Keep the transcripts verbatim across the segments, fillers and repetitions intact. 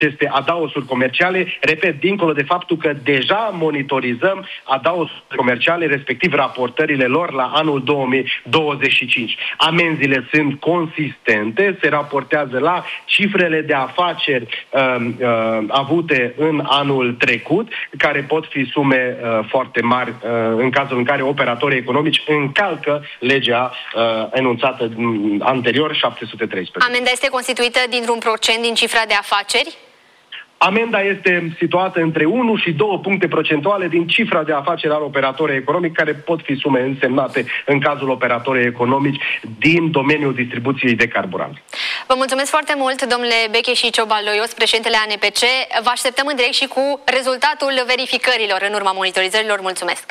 aceste adaosuri comerciale, repet, dincolo de faptul că deja monitorizăm adaosuri comerciale, respectiv raportările lor la anul două mii douăzeci și cinci. Amenzile sunt consistente, se raportează la cifrele de afaceri uh, uh, avute în anul trecut, care pot fi sume uh, foarte mari uh, în cazul în care operatorii economici încalcă legea uh, enunțată anterior, șapte sute treisprezece. Amenda este constituită dintr-un procent din cifra de afaceri? Amenda este situată între unu și două puncte procentuale din cifra de afaceri al operatorului economic, care pot fi sume însemnate în cazul operatorii economici din domeniul distribuției de carburant. Vă mulțumesc foarte mult, domnule Beche și Ciobaloios, președintele A N P C. Vă așteptăm în direct și cu rezultatul verificărilor în urma monitorizărilor. Mulțumesc!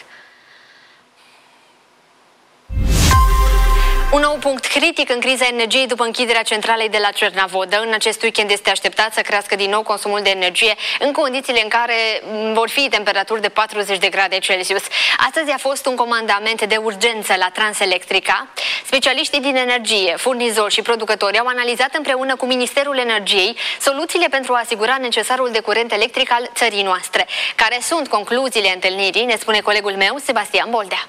Un nou punct critic în criza energiei după închiderea centralei de la Cernavodă. În acest weekend este așteptat să crească din nou consumul de energie în condițiile în care vor fi temperaturi de patruzeci de grade Celsius. Astăzi a fost un comandament de urgență la Transelectrica. Specialiștii din energie, furnizori și producători au analizat împreună cu Ministerul Energiei soluțiile pentru a asigura necesarul de curent electric al țării noastre. Care sunt concluziile întâlnirii, ne spune colegul meu, Sebastian Boldea.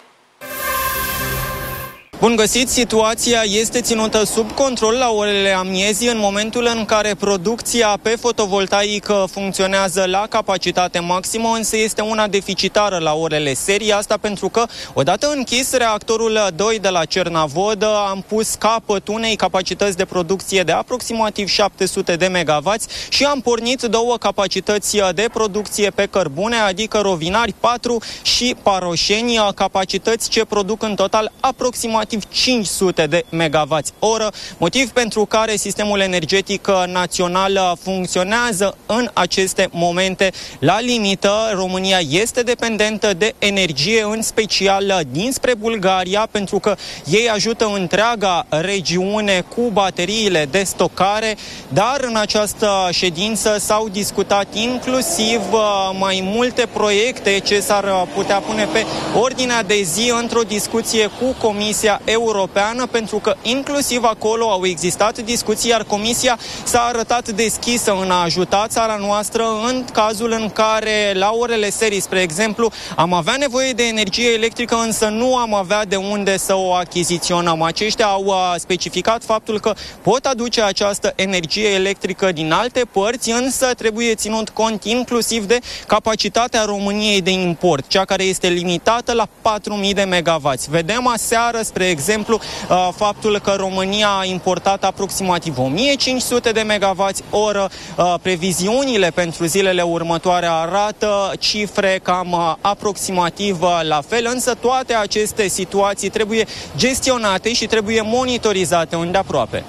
Bun găsit, situația este ținută sub control la orele amiezii în momentul în care producția pe fotovoltaică funcționează la capacitate maximă, însă este una deficitară la orele serii. Asta pentru că, odată închis reactorul doi de la Cernavodă, am pus capăt unei capacități de producție de aproximativ șapte sute de megawatți și am pornit două capacități de producție pe cărbune, adică Rovinari patru și Paroșeni, capacități ce produc în total aproximativ cinci sute de megawatți oră, motiv pentru care sistemul energetic național funcționează în aceste momente la limită. România este dependentă de energie, în special dinspre Bulgaria, pentru că ei ajută întreaga regiune cu bateriile de stocare, dar în această ședință s-au discutat inclusiv mai multe proiecte ce s-ar putea pune pe ordinea de zi într-o discuție cu Comisia Europeană, pentru că inclusiv acolo au existat discuții, iar Comisia s-a arătat deschisă în a ajuta țara noastră în cazul în care la orele serii, spre exemplu, am avea nevoie de energie electrică, însă nu am avea de unde să o achiziționăm. Aceștia au specificat faptul că pot aduce această energie electrică din alte părți, însă trebuie ținut cont inclusiv de capacitatea României de import, cea care este limitată la patru mii de megawatți. Vedem aseară, spre exemplu, faptul că România a importat aproximativ o mie cinci sute de megawatți oră. Previziunile pentru zilele următoare arată cifre cam aproximativ la fel, însă toate aceste situații trebuie gestionate și trebuie monitorizate îndeaproape.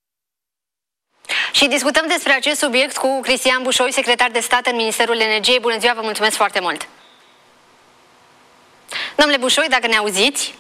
Și discutăm despre acest subiect cu Cristian Bușoi, secretar de stat în Ministerul Energiei. Bună ziua, vă mulțumesc foarte mult! Domnule Bușoi, dacă ne auziți,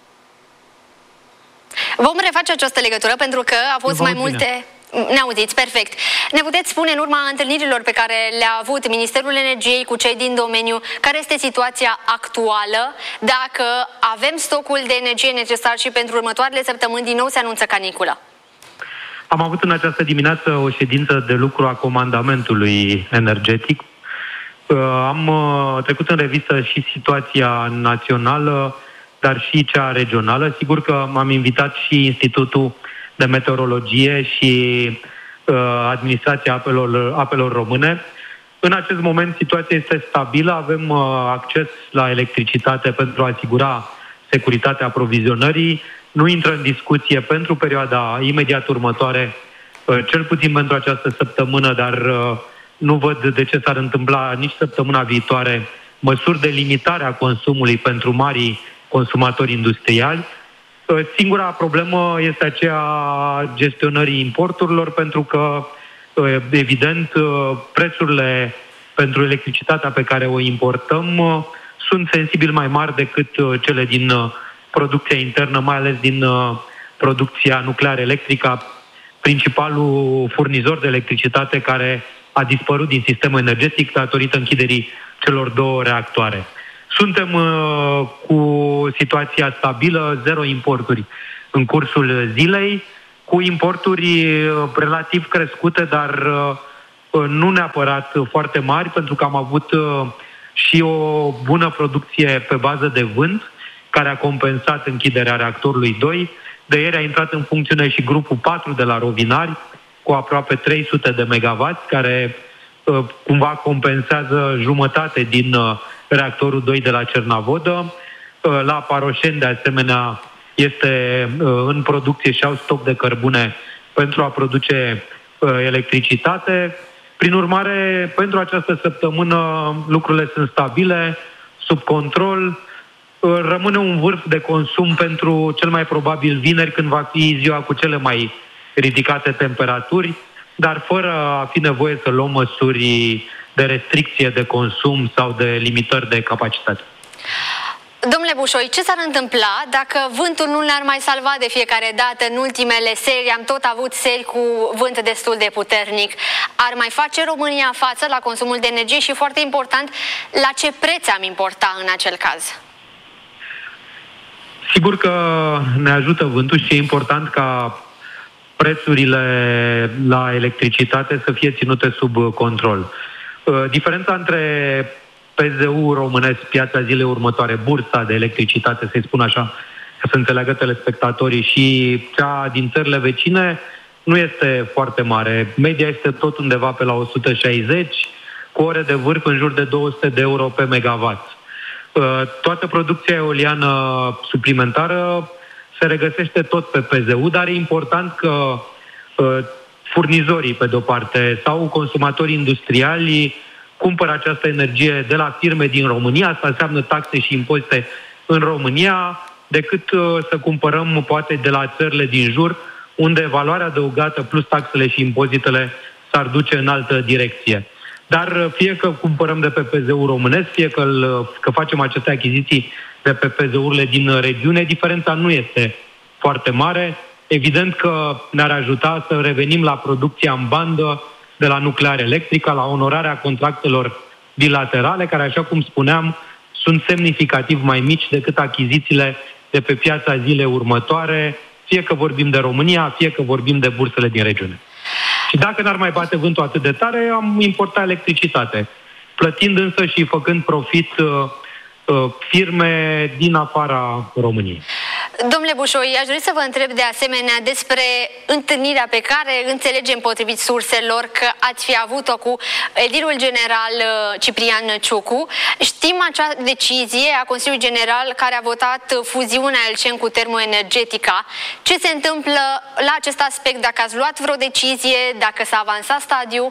vom reface această legătură pentru că a fost mai multe... Ne auziți, perfect. Ne puteți spune, în urma întâlnirilor pe care le-a avut Ministerul Energiei cu cei din domeniu, care este situația actuală, dacă avem stocul de energie necesar și pentru următoarele săptămâni din nou se anunță caniculă? Am avut în această dimineață o ședință de lucru a comandamentului energetic. Am trecut în revistă și situația națională, dar și cea regională. Sigur că m-am invitat și Institutul de Meteorologie și uh, Administrația Apelor, Apelor Române. În acest moment situația este stabilă, avem uh, acces la electricitate pentru a asigura securitatea aprovizionării. Nu intră în discuție pentru perioada imediat următoare, uh, cel puțin pentru această săptămână, dar uh, nu văd de ce s-ar întâmpla nici săptămâna viitoare măsuri de limitare a consumului pentru marii consumatori industriali. Singura problemă este aceea gestionării importurilor, pentru că, evident, prețurile pentru electricitatea pe care o importăm sunt sensibil mai mari decât cele din producția internă, mai ales din producția nucleară electrică, principalul furnizor de electricitate care a dispărut din sistemul energetic datorită închiderii celor două reactoare. Suntem uh, cu situația stabilă, zero importuri în cursul zilei, cu importuri uh, relativ crescute, dar uh, nu neapărat foarte mari, pentru că am avut și o bună producție pe bază de vânt, care a compensat închiderea reactorului doi. De ieri a intrat în funcțiune și grupul patru de la Rovinari, cu aproape trei sute de megawatts, care cumva compensează jumătate din reactorul doi de la Cernavodă. La Paroșeni, de asemenea, este în producție și au stoc de cărbune pentru a produce electricitate. Prin urmare, pentru această săptămână lucrurile sunt stabile, sub control. Rămâne un vârf de consum pentru cel mai probabil vineri, când va fi ziua cu cele mai ridicate temperaturi, dar fără a fi nevoie să luăm măsuri de restricție de consum sau de limitări de capacitate. Domnule Bușoi, ce s-ar întâmpla dacă vântul nu ne-ar mai salva de fiecare dată? În ultimele seri am tot avut seri cu vânt destul de puternic. Ar mai face România față la consumul de energie și, foarte important, la ce preț am importa în acel caz? Sigur că ne ajută vântul și e important ca prețurile la electricitate să fie ținute sub control. Diferența între P Z U românesc, piața zilei următoare, bursa de electricitate, să-i spun așa, ca să înțeleagă telespectatorii, și cea din țările vecine nu este foarte mare. Media este tot undeva pe la o sută șaizeci, cu ore de vârf în jur de două sute de euro pe megawatt. Toată producția eoliană suplimentară se regăsește tot pe P Z U, dar e important că furnizorii, pe de-o parte, sau consumatorii industriali cumpără această energie de la firme din România, asta înseamnă taxe și impozite în România, decât să cumpărăm poate de la țările din jur, unde valoarea adăugată plus taxele și impozitele s-ar duce în altă direcție. Dar fie că cumpărăm de pe P Z U românesc, fie că, că facem aceste achiziții de pe P Z U-urile din regiune, diferența nu este foarte mare. Evident că ne-ar ajuta să revenim la producția în bandă de la nuclear electrică, la onorarea contractelor bilaterale, care, așa cum spuneam, sunt semnificativ mai mici decât achizițiile de pe piața zilei următoare, fie că vorbim de România, fie că vorbim de bursele din regiune. Și dacă n-ar mai bate vântul atât de tare, am importat electricitate, plătind însă și făcând profit uh, uh, firme din afara României. Domnule Bușoi, aș dori să vă întreb de asemenea despre întâlnirea pe care înțelegem, potrivit surselor, că ați fi avut-o cu edilul general Ciprian Ciucu. Știm acea decizie a Consiliului General care a votat fuziunea Elcen cu Termoenergetica. Ce se întâmplă la acest aspect? Dacă ați luat vreo decizie, dacă s-a avansat stadiul?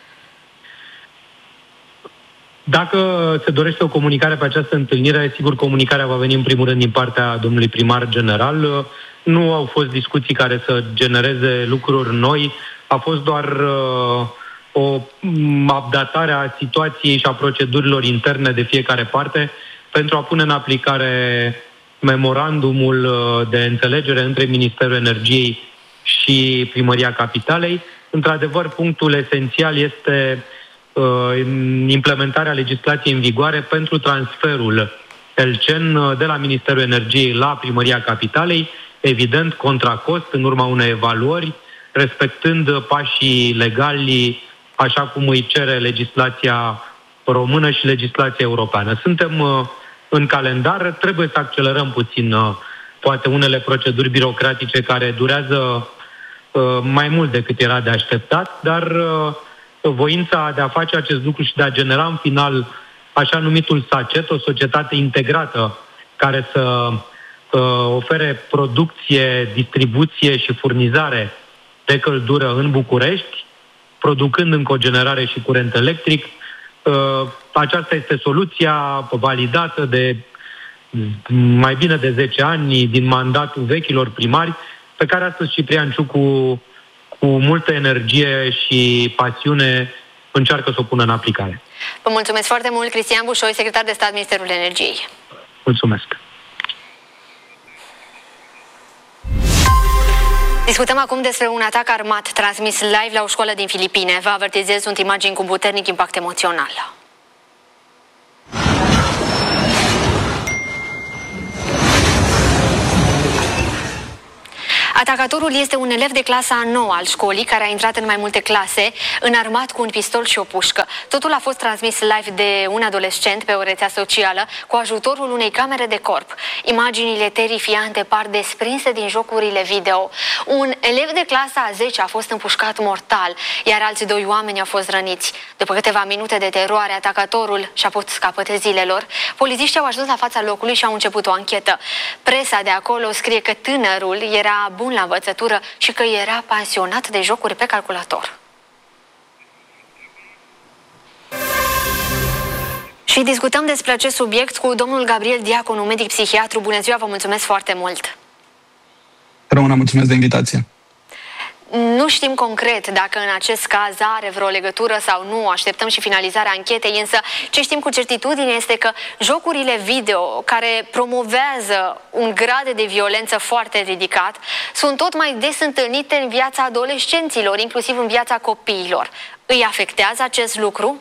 Dacă se dorește o comunicare pe această întâlnire, sigur, comunicarea va veni în primul rând din partea domnului primar general. Nu au fost discuții care să genereze lucruri noi, a fost doar uh, o updatare a situației și a procedurilor interne de fiecare parte pentru a pune în aplicare memorandumul de înțelegere între Ministerul Energiei și Primăria Capitalei. Într-adevăr, punctul esențial este implementarea legislației în vigoare pentru transferul Elcen de la Ministerul Energiei la Primăria Capitalei, evident contra cost, în urma unei evaluări, respectând pașii legali așa cum îi cere legislația română și legislația europeană. Suntem în calendar, trebuie să accelerăm puțin poate unele proceduri birocratice care durează mai mult decât era de așteptat, dar voința de a face acest lucru și de a genera în final așa numitul SACET, o societate integrată care să uh, ofere producție, distribuție și furnizare de căldură în București, producând în cogenerare și curent electric. Uh, aceasta este soluția validată de mai bine de zece ani din mandatul vechilor primari, pe care astăzi Ciprian Ciucu cu multă energie și pasiune încearcă să o pună în aplicare. Vă mulțumesc foarte mult, Cristian Bușoi, secretar de stat, Ministerul Energiei. Mulțumesc. Discutăm acum despre un atac armat transmis live la o școală din Filipine. Vă avertizez, sunt imagini cu puternic impact emoțional. Atacatorul este un elev de clasa a noua al școlii care a intrat în mai multe clase înarmat cu un pistol și o pușcă. Totul a fost transmis live de un adolescent pe o rețea socială cu ajutorul unei camere de corp. Imaginile terifiante par desprinse din jocurile video. Un elev de clasa a zecea a fost împușcat mortal, iar alți doi oameni au fost răniți. După câteva minute de teroare, atacatorul și-a putut capăt zilelor. Polițiștii au ajuns la fața locului și au început o anchetă. Presa de acolo scrie că tânărul era bun la învățătură și că era pasionat de jocuri pe calculator. Și discutăm despre acest subiect cu domnul Gabriel Diaconu, medic psihiatru. Bună ziua, vă mulțumesc foarte mult! Rămână, mulțumesc de invitație! Nu știm concret dacă în acest caz are vreo legătură sau nu, așteptăm și finalizarea anchetei, însă ce știm cu certitudine este că jocurile video care promovează un grad de violență foarte ridicat sunt tot mai des întâlnite în viața adolescenților, inclusiv în viața copiilor. Îi afectează acest lucru?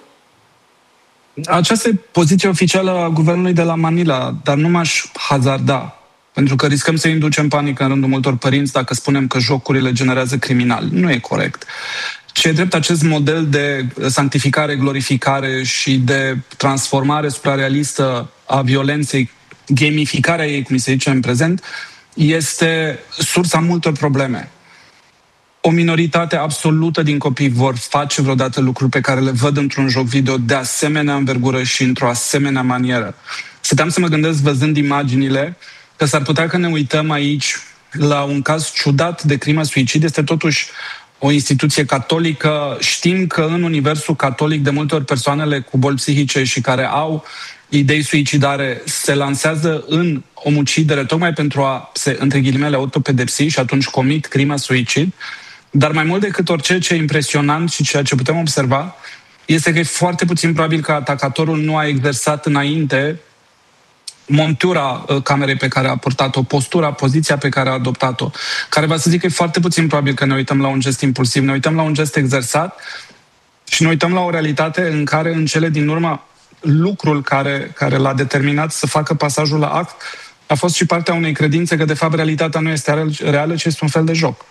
Aceasta e poziția oficială a guvernului de la Manila, dar nu m-aș hazarda. Pentru că riscăm să inducem panică în rândul multor părinți dacă spunem că jocurile generează criminali. Nu e corect. Ce e drept, acest model de sanctificare, glorificare și de transformare suprarealistă a violenței, gamificarea ei, cum se zice în prezent, este sursa multor probleme. O minoritate absolută din copii vor face vreodată lucruri pe care le văd într-un joc video de asemenea învergură și într-o asemenea manieră. Stăteam să mă gândesc, văzând imaginile, că s-ar putea că ne uităm aici la un caz ciudat de crimă-suicid. Este totuși o instituție catolică. Știm că în universul catolic de multe ori persoanele cu boli psihice și care au idei suicidare se lansează în omucidere tocmai pentru a se, între ghilimele, autopedepsi și atunci comit crima-suicid. Dar mai mult decât orice ce e impresionant și ceea ce putem observa este că e foarte puțin probabil că atacatorul nu a exersat înainte montura camerei pe care a purtat-o, postura, poziția pe care a adoptat-o, care va să zic că e foarte puțin probabil că ne uităm la un gest impulsiv, ne uităm la un gest exersat și ne uităm la o realitate în care, în cele din urmă, lucrul care, care l-a determinat să facă pasajul la act a fost și partea unei credințe că, de fapt, realitatea nu este reală, ci este un fel de joc.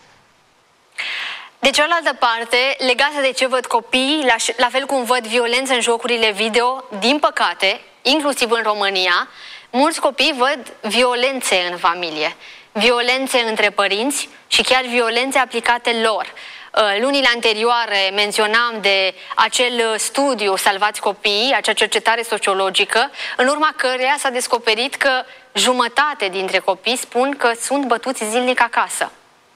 De cealaltă parte, legată de ce văd copiii, la, la fel cum văd violență în jocurile video, din păcate, inclusiv în România, mulți copii văd violențe în familie, violențe între părinți și chiar violențe aplicate lor. Lunile anterioare menționam de acel studiu Salvați Copiii, acea cercetare sociologică, în urma căreia s-a descoperit că jumătate dintre copii spun că sunt bătuți zilnic acasă.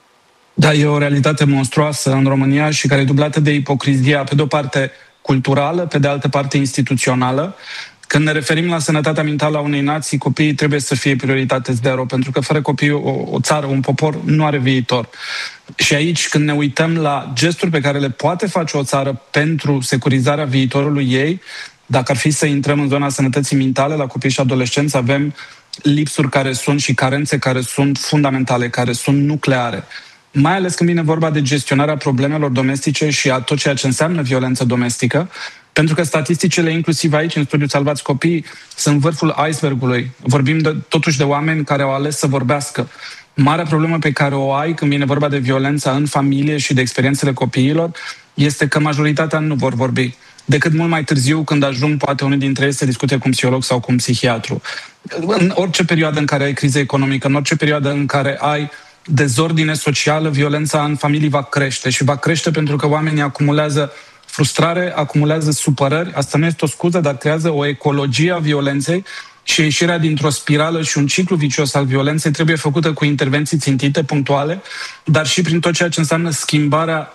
Da, e o realitate monstruoasă în România și care e dublată de ipocrizia, pe de o parte culturală, pe de altă parte instituțională. Când ne referim la sănătatea mentală a unei nații, copiii trebuie să fie prioritate zero, pentru că fără copii o, o țară, un popor nu are viitor. Și aici, când ne uităm la gesturi pe care le poate face o țară pentru securizarea viitorului ei, dacă ar fi să intrăm în zona sănătății mentale la copii și adolescenți, avem lipsuri care sunt și carențe care sunt fundamentale, care sunt nucleare. Mai ales când vine vorba de gestionarea problemelor domestice și a tot ceea ce înseamnă violență domestică, pentru că statisticile, inclusiv aici, în studiul Salvați Copii, sunt vârful icebergului. Vorbim de, totuși de oameni care au ales să vorbească. Marea problemă pe care o ai când vine vorba de violența în familie și de experiențele copiilor este că majoritatea nu vor vorbi, decât mult mai târziu, când ajung poate unul dintre ei să discute cu un psiholog sau cu un psihiatru. În orice perioadă în care ai criză economică, în orice perioadă în care ai dezordine socială, violența în familie va crește și va crește pentru că oamenii acumulează frustrare, acumulează supărări. Asta nu este o scuză, dar creează o ecologie a violenței și ieșirea dintr-o spirală și un ciclu vicios al violenței trebuie făcută cu intervenții țintite, punctuale, dar și prin tot ceea ce înseamnă schimbarea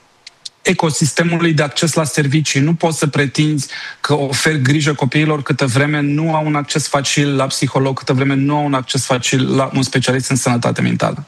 ecosistemului de acces la servicii. Nu poți să pretinzi că oferi grijă copiilor câtă vreme nu au un acces facil la psiholog, câtă vreme nu au un acces facil la un specialist în sănătate mentală.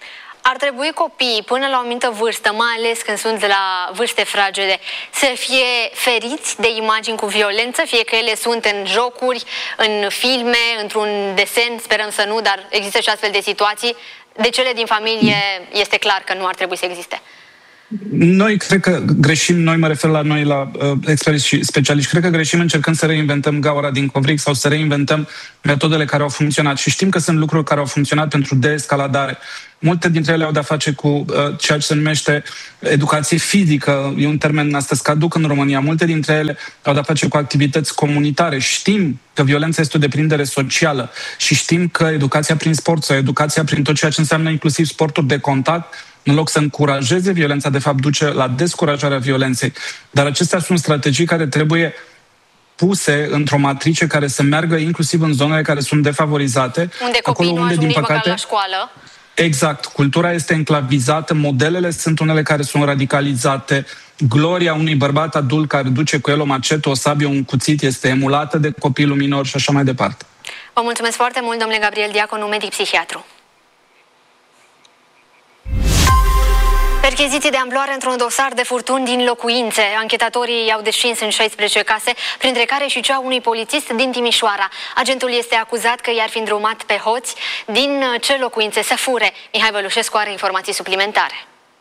Ar trebui copiii, până la o anumită vârstă, mai ales când sunt la vârste fragede, să fie feriți de imagini cu violență, fie că ele sunt în jocuri, în filme, într-un desen, sperăm să nu, dar există și astfel de situații. De cele din familie este clar că nu ar trebui să existe. Noi cred că greșim, noi mă refer la noi, la uh, experți și specialiști, cred că greșim încercând să reinventăm gaura din covric sau să reinventăm metodele care au funcționat. Și știm că sunt lucruri care au funcționat pentru deescaladare. Multe dintre ele au de-a face cu uh, ceea ce se numește educație fizică, e un termen astăzi caduc în România. Multe dintre ele au de-a face cu activități comunitare. Știm că violența este o deprindere socială și știm că educația prin sport sau educația prin tot ceea ce înseamnă inclusiv sporturi de contact, în loc să încurajeze violența, de fapt duce la descurajarea violenței. Dar acestea sunt strategii care trebuie puse într-o matrice care să meargă inclusiv în zonele care sunt defavorizate. Unde copiii nu ajung nici măcar la școală. Exact. Cultura este enclavizată, modelele sunt unele care sunt radicalizate, gloria unui bărbat adult care duce cu el o macetă, o sabie, un cuțit este emulată de copilul minor și așa mai departe. Vă mulțumesc foarte mult, domnule Gabriel Diaconu, medic psihiatru. Percheziții de amploare într-un dosar de furtuni din locuințe. Anchetatorii i-au descins în șaisprezece case, printre care și cea unui polițist din Timișoara. Agentul este acuzat că i-ar fi îndrumat pe hoți din ce locuințe să fure. Mihai Bălușescu are informații suplimentare.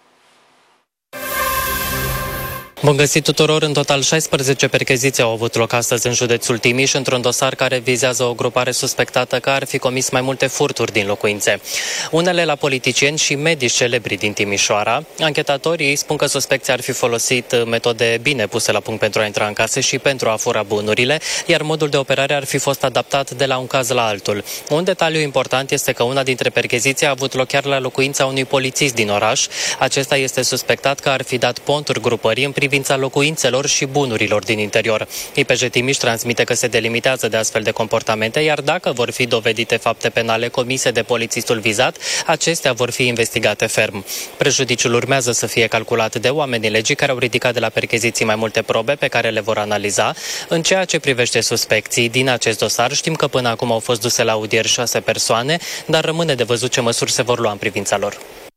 Bun găsit tuturor! În total șaisprezece percheziții au avut loc astăzi în județul Timiș, într-un dosar care vizează o grupare suspectată că ar fi comis mai multe furturi din locuințe. Unele la politicieni și medici celebri din Timișoara. Anchetatorii spun că suspecții ar fi folosit metode bine puse la punct pentru a intra în case și pentru a fura bunurile, iar modul de operare ar fi fost adaptat de la un caz la altul. Un detaliu important este că una dintre percheziții a avut loc chiar la locuința unui polițist din oraș. Acesta este suspectat că ar fi dat ponturi grupării în privința locuințelor și bunurilor din interior. I P J Timiș transmite că se delimitează de astfel de comportamente, iar dacă vor fi dovedite fapte penale comise de polițistul vizat, acestea vor fi investigate ferm. Prejudiciul urmează să fie calculat de oamenii legii care au ridicat de la percheziții mai multe probe pe care le vor analiza. În ceea ce privește suspecții din acest dosar, știm că până acum au fost duse la audieri șase persoane, dar rămâne de văzut ce măsuri se vor lua în privința lor.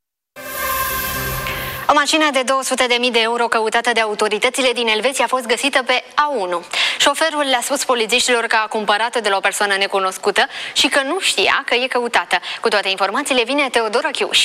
O mașină de două sute de mii de euro căutată de autoritățile din Elveția a fost găsită pe A unu. Șoferul le-a spus polițiștilor că a cumpărat-o de la o persoană necunoscută și că nu știa că e căutată. Cu toate informațiile vine Teodora Chiuș.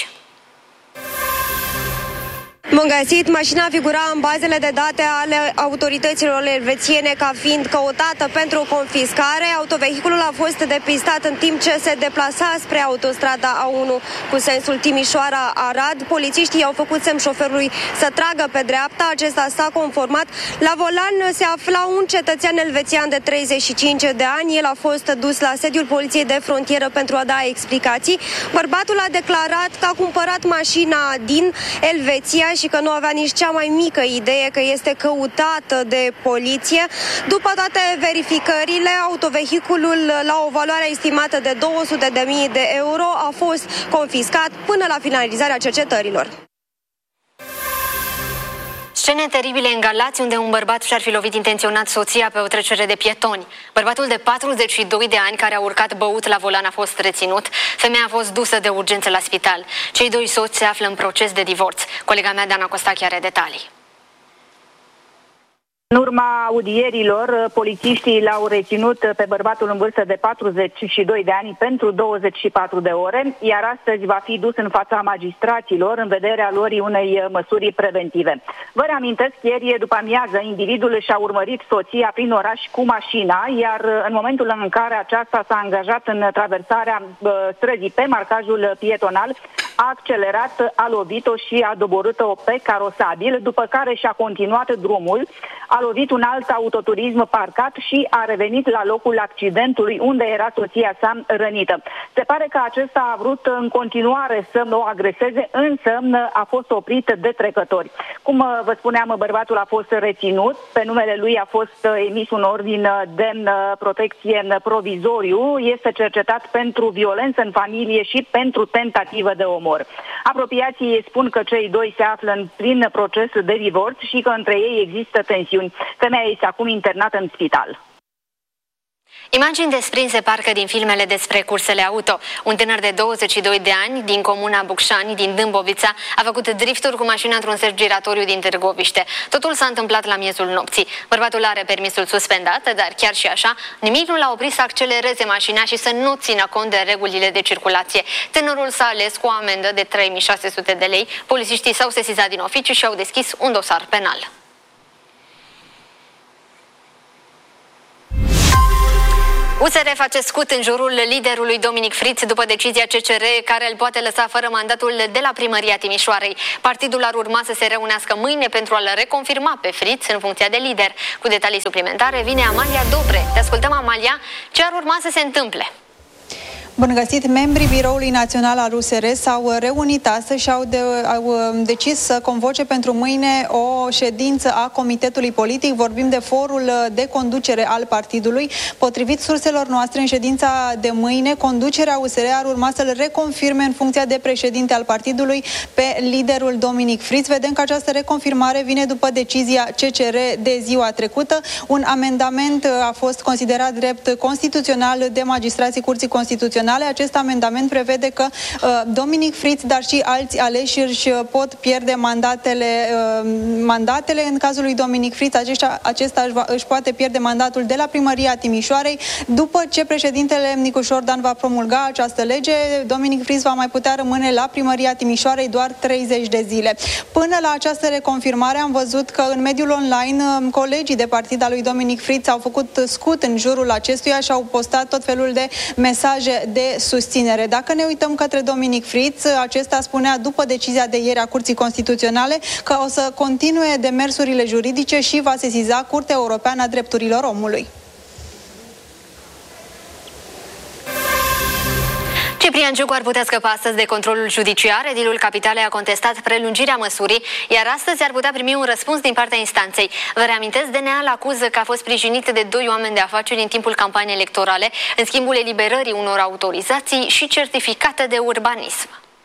Bun găsit, mașina figura în bazele de date ale autorităților elvețiene ca fiind căutată pentru confiscare. Autovehiculul a fost depistat în timp ce se deplasa spre autostrada A unu cu sensul Timișoara-Arad. Polițiștii i-au făcut semn șoferului să tragă pe dreapta. Acesta s-a conformat. La volan se afla un cetățean elvețian de treizeci și cinci de ani. El a fost dus la sediul poliției de frontieră pentru a da explicații. Bărbatul a declarat că a cumpărat mașina din Elveția și că nu avea nici cea mai mică idee că este căutată de poliție. După toate verificările, autovehiculul la o valoare estimată de două sute de mii de euro a fost confiscat până la finalizarea cercetărilor. Scene teribile în Galați, unde un bărbat și-ar fi lovit intenționat soția pe o trecere de pietoni. Bărbatul de patruzeci și doi de ani, care a urcat băut la volan, a fost reținut. Femeia a fost dusă de urgență la spital. Cei doi soți se află în proces de divorț. Colega mea, Dana Costache, are detalii. În urma audierilor, polițiștii l-au reținut pe bărbatul în vârstă de patruzeci și doi de ani pentru douăzeci și patru de ore, iar astăzi va fi dus în fața magistraților în vederea luării unei măsuri preventive. Vă reamintesc, ieri după amiază, individul și-a urmărit soția prin oraș cu mașina, iar în momentul în care aceasta s-a angajat în traversarea străzii pe marcajul pietonal, a accelerat, a lovit-o și a doborât-o pe carosabil, după care și-a continuat drumul, a lovit un alt autoturism parcat și a revenit la locul accidentului unde era soția sa rănită. Se pare că acesta a vrut în continuare să o agreseze, însă a fost oprit de trecători. Cum vă spuneam, bărbatul a fost reținut, pe numele lui a fost emis un ordin de protecție provizoriu, este cercetat pentru violență în familie și pentru tentativă de omor. Apropiații spun că cei doi se află în plin proces de divorț și că între ei există tensiuni. Femeia este acum internată în spital. Imagini desprinse parcă din filmele despre cursele auto. Un tânăr de douăzeci și doi de ani din comuna Bucșani, din Dâmbovița, a făcut drifturi cu mașina într-un săr giratoriu din Târgoviște. Totul s-a întâmplat la miezul nopții. Bărbatul are permisul suspendat, dar chiar și așa, nimic nu l-a oprit să accelereze mașina și să nu țină cont de regulile de circulație. Tânărul s-a ales cu o amendă de trei mii șase sute de lei. Polițiștii s-au sesizat din oficiu și au deschis un dosar penal. U S R face scut în jurul liderului Dominic Fritz după decizia C C R care îl poate lăsa fără mandatul de la primăria Timișoarei. Partidul ar urma să se reunească mâine pentru a-l reconfirma pe Fritz în funcția de lider. Cu detalii suplimentare vine Amalia Dobre. Te ascultăm, Amalia, ce ar urma să se întâmple? Bun găsit! Membrii Biroului Național al U S R s-au reunit astăzi și au, de, au decis să convoce pentru mâine o ședință a Comitetului Politic. Vorbim de forul de conducere al partidului. Potrivit surselor noastre, în ședința de mâine, conducerea U S R ar urma să-l reconfirme în funcția de președinte al partidului pe liderul Dominic Fritz. Vedem că această reconfirmare vine după decizia C C R de ziua trecută. Un amendament a fost considerat drept constituțional de magistrații Curții Constituționale. Acest amendament prevede că uh, Dominic Fritz, dar și alți aleși își pot pierde mandatele, uh, mandatele. În cazul lui Dominic Fritz, acesta, acesta își, va, își poate pierde mandatul de la primăria Timișoarei. După ce președintele Nicu Șordan va promulga această lege, Dominic Fritz va mai putea rămâne la primăria Timișoarei doar treizeci de zile. Până la această reconfirmare am văzut că în mediul online colegii de partid al lui Dominic Fritz au făcut scut în jurul acestuia și au postat tot felul de mesaje de de susținere. Dacă ne uităm către Dominic Fritz, acesta spunea după decizia de ieri a Curții Constituționale că o să continue demersurile juridice și va sesiza Curtea Europeană a Drepturilor Omului. Ciprian Giucu ar putea scăpa astăzi de controlul judiciar. Edilul Capitalei a contestat prelungirea măsurii, iar astăzi ar putea primi un răspuns din partea instanței. Vă reamintesc, D N A-l acuză că a fost sprijinit de doi oameni de afaceri în timpul campaniei electorale, în schimbul eliberării unor autorizații și certificate de urbanism.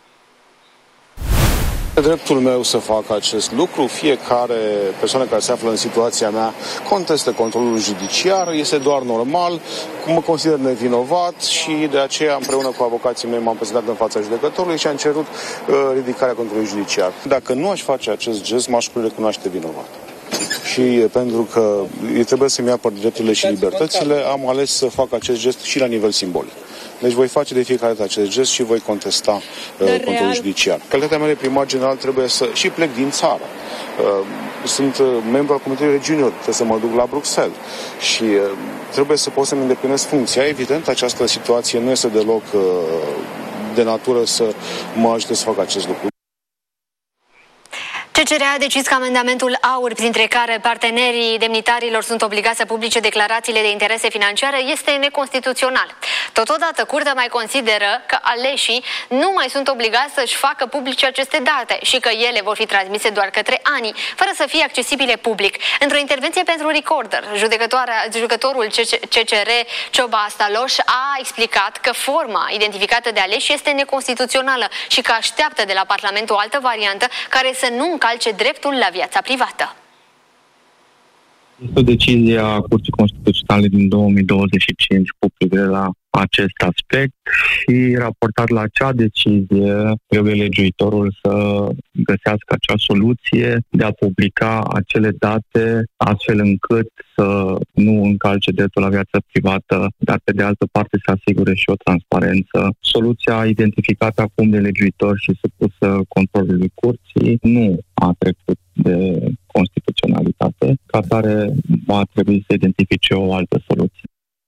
Dreptul meu să fac acest lucru. Fiecare persoană care se află în situația mea contestă controlul judiciar, este doar normal, mă consider nevinovat și de aceea împreună cu avocații mei m-am prezentat în fața judecătorului și am cerut uh, ridicarea controlului judiciar. Dacă nu aș face acest gest, m-aș recunoaște vinovat. Și pentru că trebuie să-mi apăr drepturile și libertățile, am ales să fac acest gest și la nivel simbolic. Deci voi face de fiecare dată acest gest și voi contesta uh, controlul judiciar. Calitatea mea de primar general trebuie să și plec din țară. Uh, sunt uh, membru al Comitetului Regiunilor, trebuie să mă duc la Bruxelles și uh, trebuie să pot să-mi îndeplinesc funcția. Evident, această situație nu este deloc uh, de natură să mă ajute să fac acest lucru. C C R a decis că amendamentul AUR, printre care partenerii demnitarilor sunt obligați să publice declarațiile de interese financiare, este neconstituțional. Totodată, Curtea mai consideră că aleșii nu mai sunt obligați să-și facă publice aceste date și că ele vor fi transmise doar către ANI, fără să fie accesibile public. Într-o intervenție pentru Recorder, judecătorul C C R Cioba Staloș a explicat că forma identificată de aleși este neconstituțională și că așteaptă de la Parlament o altă variantă care să nu încalce dreptul la viața privată. Este o decizie a Curții Constituționale din două mii douăzeci și cinci cu privire la acest aspect și raportat la acea decizie trebuie legiuitorul să găsească acea soluție de a publica acele date astfel încât să nu încalce dreptul la viață privată, dar pe de altă parte să asigure și o transparență. Soluția identificată acum de legiuitor și supusă controlului curții nu a trecut de constituționalitate, ca atare va trebui să identifice o altă soluție.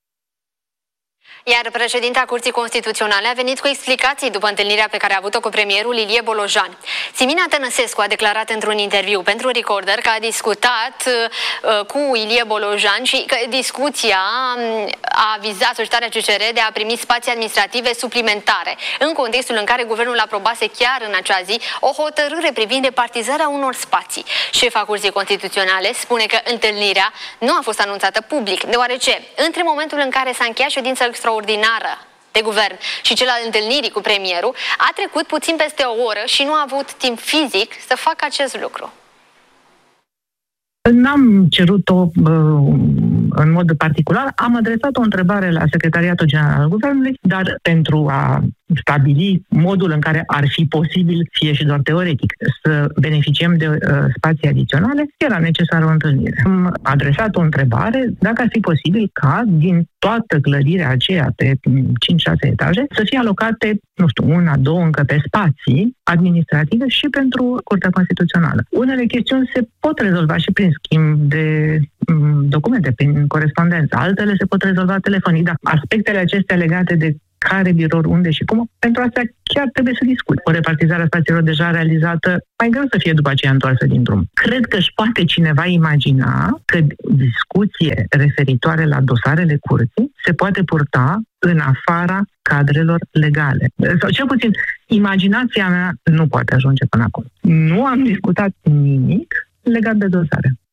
Iar președinta Curții Constituționale a venit cu explicații după întâlnirea pe care a avut-o cu premierul Ilie Bolojan. Simina Tănăsescu a declarat într-un interviu pentru Recorder că a discutat uh, cu Ilie Bolojan și că discuția a vizat solicitarea C C R de a primi spații administrative suplimentare, în contextul în care guvernul aprobase chiar în acea zi o hotărâre privind departizarea unor spații. Șefa Curții Constituționale spune că întâlnirea nu a fost anunțată public, deoarece între momentul în care s-a încheiat ședința extraordinară ordinară de guvern și cel al întâlnirii cu premierul, a trecut puțin peste o oră și nu a avut timp fizic să facă acest lucru. N-am cerut-o în mod particular, am adresat o întrebare la Secretariatul General al Guvernului, dar pentru a stabili modul în care ar fi posibil, fie și doar teoretic, să beneficiem de uh, spații adiționale, era necesară o întâlnire. Am adresat o întrebare dacă ar fi posibil ca din toată clădirea aceea pe cinci șase etaje să fie alocate, nu știu, una, două încă pe spații administrative și pentru Curtea Constituțională. Unele chestiuni se pot rezolva și prin schimb de um, documente, prin corespondență, altele se pot rezolva telefonic, dar aspectele acestea legate de care birou, unde și cum, pentru asta chiar trebuie să discut. O repartizare a spațiilor deja realizată, mai greu să fie după aceea întoarsă din drum. Cred că își poate cineva imagina că discuție referitoare la dosarele curții se poate purta în afara cadrelor legale. Sau cel puțin, imaginația mea nu poate ajunge până acolo. Nu am discutat nimic legat de dosare.